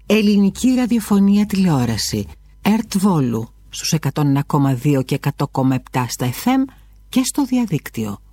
Ελληνική ραδιοφωνία τηλεόραση ΕΡΤ Βόλου στους 101,2 και 100,7 στα FM και στο διαδίκτυο